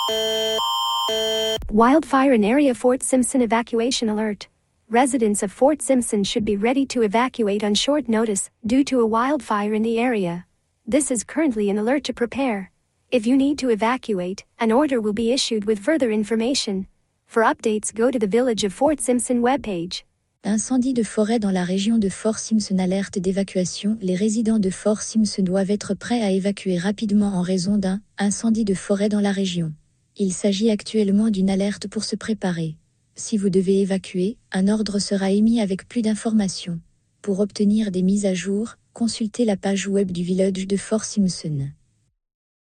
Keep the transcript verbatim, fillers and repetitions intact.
Wildfire in area Fort Simpson evacuation alert. Residents of Fort Simpson should be ready to evacuate on short notice due to a wildfire in the area. This is currently an alert to prepare. If you need to evacuate, an order will be issued with further information. For updates, go to the Village of Fort Simpson webpage. Incendie de forêt dans la région de Fort Simpson. Alerte d'évacuation. Les résidents de Fort Simpson doivent être prêts à évacuer rapidement en raison d'un incendie de forêt dans la région. Il s'agit actuellement d'une alerte pour se préparer. Si vous devez évacuer, un ordre sera émis avec plus d'informations. Pour obtenir des mises à jour, consultez la page web du Village de Fort Simpson.